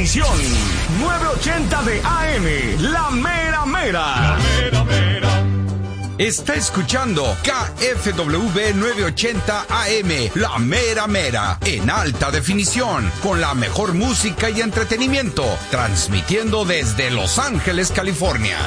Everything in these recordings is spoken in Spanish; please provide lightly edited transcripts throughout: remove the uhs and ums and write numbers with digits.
definición. 980 de AM, la mera mera. Está escuchando KFWB 980 AM, la mera mera, en alta definición, con la mejor música y entretenimiento, transmitiendo desde Los Ángeles, California.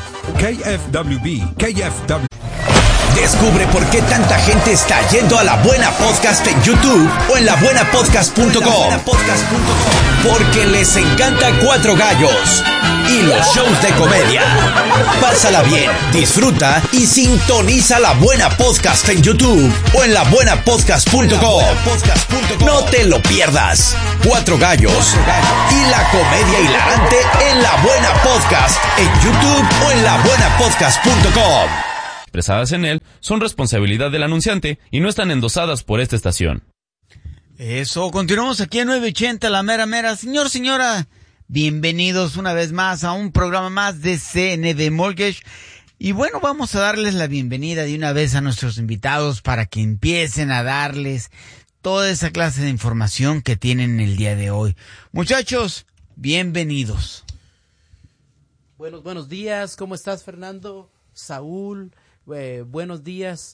KFWB. Descubre por qué tanta gente está yendo a La Buena Podcast en YouTube o en labuenapodcast.com. Porque les encanta Cuatro Gallos y los shows de comedia. Pásala bien, disfruta y sintoniza La Buena Podcast en YouTube o en labuenapodcast.com. No te lo pierdas. Cuatro Gallos y la comedia hilarante en La Buena Podcast en YouTube o en labuenapodcast.com. Expresadas en él son responsabilidad del anunciante y no están endosadas por esta estación. Eso, continuamos aquí en 980, la mera mera. Señor, señora, bienvenidos una vez más a un programa más de CNB Mortgage. Y bueno, vamos a darles la bienvenida de una vez a nuestros invitados para que empiecen a darles toda esa clase de información que tienen el día de hoy. Muchachos, bienvenidos. Buenos días, ¿cómo estás, Fernando? Saúl, buenos días.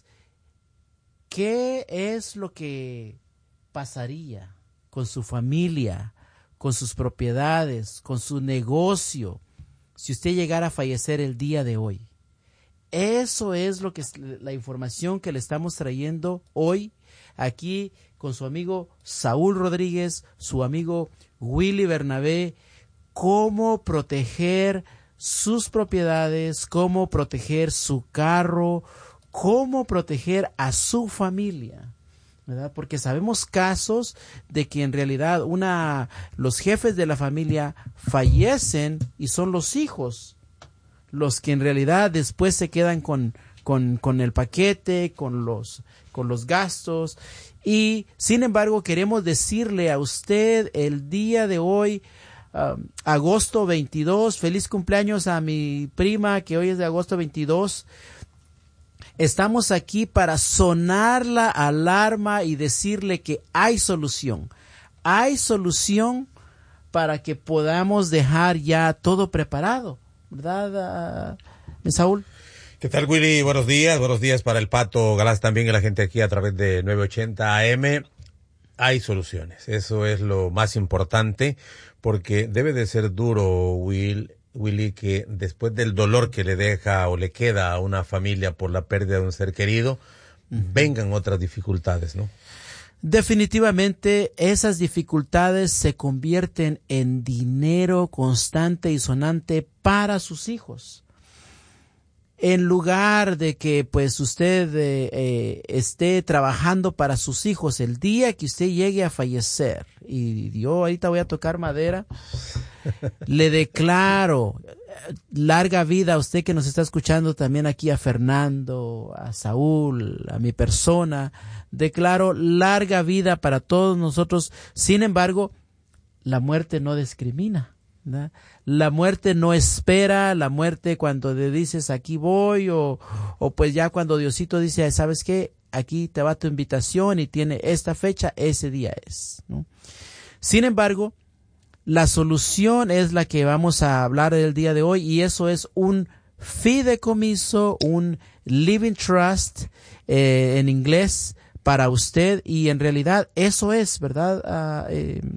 ¿Qué es lo que pasaría con su familia, con sus propiedades, con su negocio, si usted llegara a fallecer el día de hoy? Eso es lo que es la información que le estamos trayendo hoy aquí con su amigo Saúl Rodríguez, su amigo Willy Bernabé. Cómo proteger sus propiedades, cómo proteger su carro, cómo proteger a su familia, ¿verdad? Porque sabemos casos de que en realidad los jefes de la familia fallecen y son los hijos los que en realidad después se quedan con el paquete, con los gastos. Y sin embargo queremos decirle a usted el día de hoy, agosto 22, feliz cumpleaños a mi prima que hoy es de agosto 22. Estamos aquí para sonar la alarma y decirle que hay solución para que podamos dejar ya todo preparado, ¿verdad, Saúl? ¿Qué tal, Willy? Buenos días para el Pato Galás también y la gente aquí a través de 980 AM. Hay soluciones, eso es lo más importante, porque debe de ser duro, Willy, que después del dolor que le deja o le queda a una familia por la pérdida de un ser querido, vengan otras dificultades, ¿no? Definitivamente esas dificultades se convierten en dinero constante y sonante para sus hijos. En lugar de que pues usted esté trabajando para sus hijos el día que usted llegue a fallecer, y yo ahorita voy a tocar madera, le declaro larga vida a usted que nos está escuchando, también aquí a Fernando, a Saúl, a mi persona, declaro larga vida para todos nosotros. Sin embargo, la muerte no discrimina, ¿verdad? La muerte no espera, la muerte cuando le dices aquí voy o pues ya cuando Diosito dice, ¿sabes qué? Aquí te va tu invitación y tiene esta fecha, ese día es, ¿no? Sin embargo, la solución es la que vamos a hablar el día de hoy, y eso es un fideicomiso, un living trust en inglés para usted, y en realidad eso es, ¿verdad?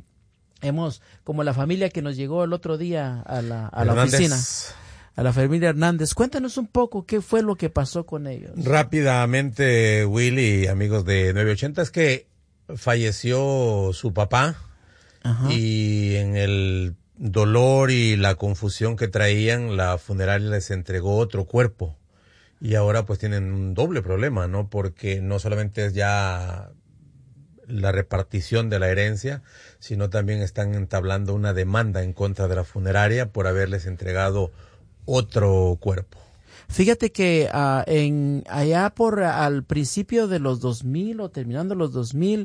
Como la familia que nos llegó el otro día a la oficina, a la familia Hernández. Cuéntanos un poco qué fue lo que pasó con ellos. Rápidamente, Willy, amigos de 980, es que falleció su papá. Ajá. Y en el dolor y la confusión que traían, la funeraria les entregó otro cuerpo. Y ahora pues tienen un doble problema, ¿no? Porque no solamente es ya la repartición de la herencia, sino también están entablando una demanda en contra de la funeraria por haberles entregado otro cuerpo. Fíjate que allá al principio de los 2000 o terminando los 2000,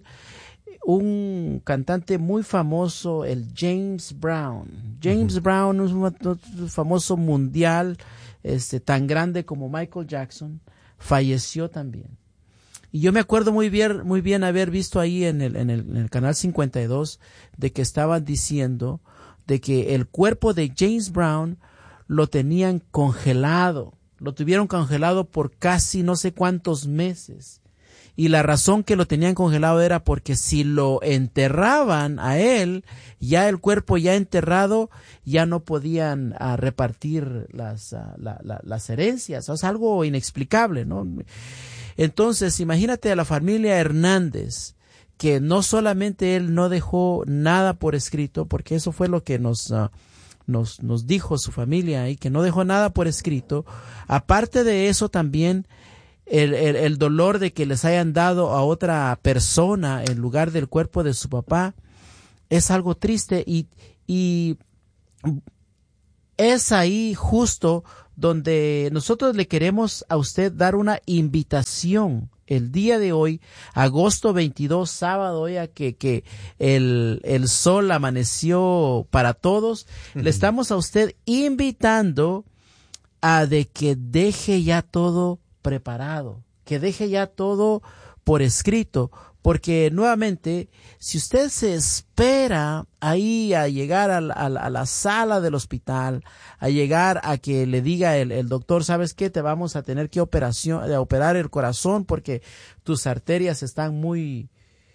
un cantante muy famoso, el James Brown. James Brown es un famoso mundial, tan grande como Michael Jackson, falleció también. Y yo me acuerdo muy bien haber visto ahí en el canal 52 de que estaban diciendo de que el cuerpo de James Brown lo tenían congelado. Lo tuvieron congelado por casi no sé cuántos meses. Y la razón que lo tenían congelado era porque si lo enterraban a él, ya el cuerpo ya enterrado, ya no podían repartir las herencias. Es algo inexplicable, ¿no? Entonces, imagínate a la familia Hernández, que no solamente él no dejó nada por escrito, porque eso fue lo que nos dijo su familia, y que no dejó nada por escrito. Aparte de eso, también el dolor de que les hayan dado a otra persona en lugar del cuerpo de su papá es algo triste, y es ahí justo donde nosotros le queremos a usted dar una invitación el día de hoy, agosto 22, sábado, ya que el sol amaneció para todos. Le estamos a usted invitando a de que deje ya todo preparado, que deje ya todo por escrito, porque nuevamente, si usted se espera ahí a llegar a la sala del hospital, a llegar a que le diga el doctor, ¿sabes qué? Te vamos a tener que operar el corazón porque tus arterias están muy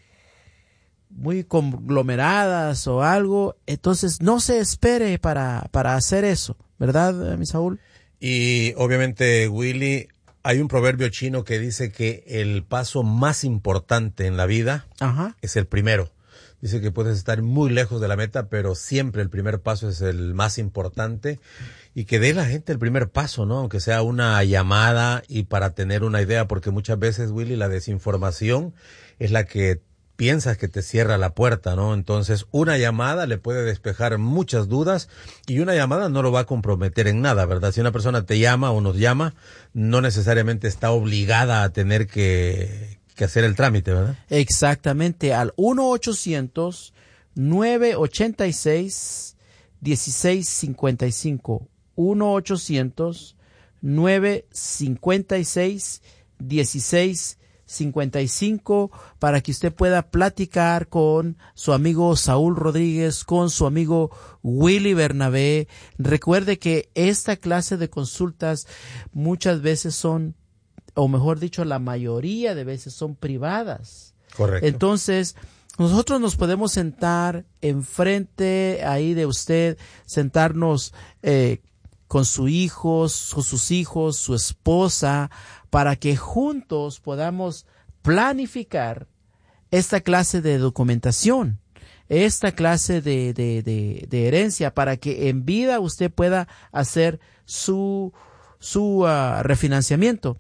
conglomeradas o algo. Entonces, no se espere para hacer eso, ¿verdad, mi Saúl? Y obviamente, Willy, hay un proverbio chino que dice que el paso más importante en la vida es el primero. Dice que puedes estar muy lejos de la meta, pero siempre el primer paso es el más importante, y que dé la gente el primer paso, ¿no? Aunque sea una llamada, y para tener una idea, porque muchas veces, Willy, la desinformación es la que piensas que te cierra la puerta, ¿no? Entonces, una llamada le puede despejar muchas dudas, y una llamada no lo va a comprometer en nada, ¿verdad? Si una persona te llama o nos llama, no necesariamente está obligada a tener que hacer el trámite, ¿verdad? Exactamente, al 1-800-986-1655, 1-800-956-1655, para que usted pueda platicar con su amigo Saúl Rodríguez, con su amigo Willy Bernabé. Recuerde que esta clase de consultas muchas veces son, o mejor dicho, la mayoría de veces son privadas. Correcto. Entonces, nosotros nos podemos sentar enfrente ahí de usted, sentarnos con sus hijos, su esposa, para que juntos podamos planificar esta clase de documentación, esta clase de herencia, para que en vida usted pueda hacer su refinanciamiento.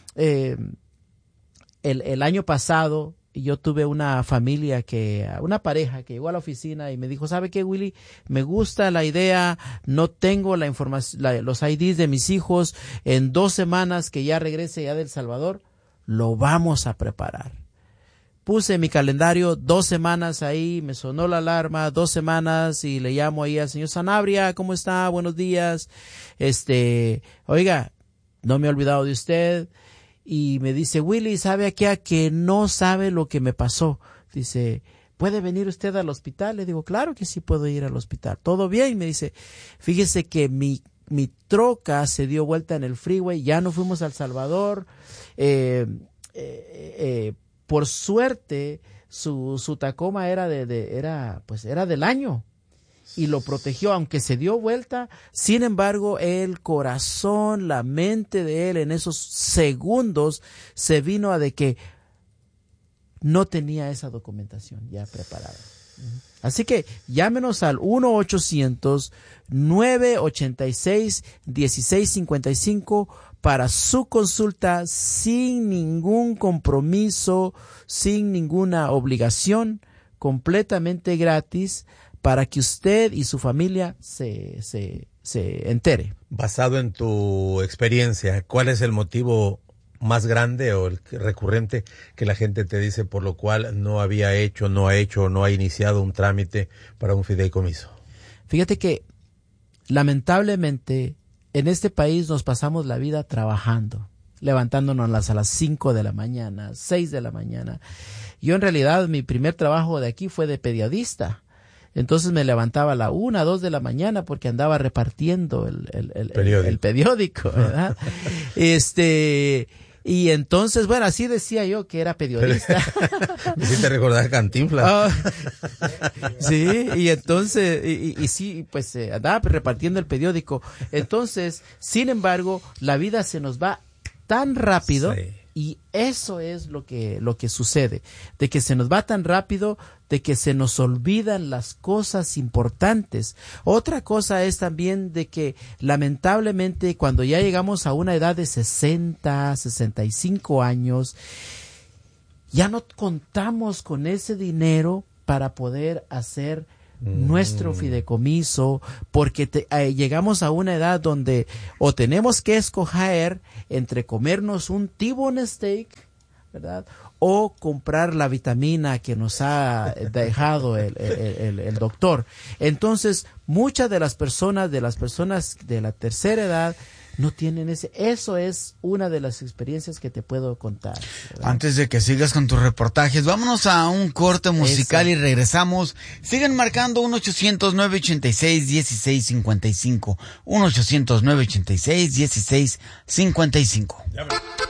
El año pasado yo tuve una pareja que llegó a la oficina y me dijo, ¿sabe qué, Willy? Me gusta la idea, no tengo la información, los IDs de mis hijos. En 2 semanas que ya regrese ya de El Salvador, lo vamos a preparar. Puse mi calendario 2 semanas ahí, me sonó la alarma, 2 semanas, y le llamo ahí al señor Sanabria, ¿cómo está? Buenos días. Oiga, no me he olvidado de usted. Y me dice, Willy, ¿sabe aquí a que no sabe lo que me pasó? Dice, ¿puede venir usted al hospital? Le digo, claro que sí puedo ir al hospital. ¿Todo bien? Me dice, fíjese que mi troca se dio vuelta en el freeway, ya no fuimos a El Salvador. Por suerte, su Tacoma era del año, y lo protegió, aunque se dio vuelta. Sin embargo, el corazón, la mente de él en esos segundos se vino a de que no tenía esa documentación ya preparada. Así que llámenos al 1-800-986-1655 para su consulta, sin ningún compromiso, sin ninguna obligación, completamente gratis, para que usted y su familia se entere. Basado en tu experiencia, ¿cuál es el motivo más grande o el recurrente que la gente te dice por lo cual no ha iniciado un trámite para un fideicomiso? Fíjate que lamentablemente en este país nos pasamos la vida trabajando, levantándonos a las 5 de la mañana, 6 de la mañana. Yo en realidad mi primer trabajo de aquí fue de periodista. Entonces me levantaba a la 1, 2 de la mañana porque andaba repartiendo el periódico, ¿verdad? Y entonces, bueno, así decía yo que era periodista. Me hiciste recordar Cantinflas. Sí, y entonces, y sí, pues andaba repartiendo el periódico. Entonces, sin embargo, la vida se nos va tan rápido. Sí. Y eso es lo que sucede, de que se nos va tan rápido, de que se nos olvidan las cosas importantes. Otra cosa es también de que lamentablemente cuando ya llegamos a una edad de 60, 65 años, ya no contamos con ese dinero para poder hacer nuestro fideicomiso, porque llegamos a una edad donde o tenemos que escoger entre comernos un T-bone steak, ¿verdad?, o comprar la vitamina que nos ha dejado el doctor. Entonces, muchas de las personas de la tercera edad no tienen eso es una de las experiencias que te puedo contar, ¿verdad? Antes de que sigas con tus reportajes, vámonos a un corte musical y regresamos. Sigan marcando 1-800-986-1655. 1-800-986-1655.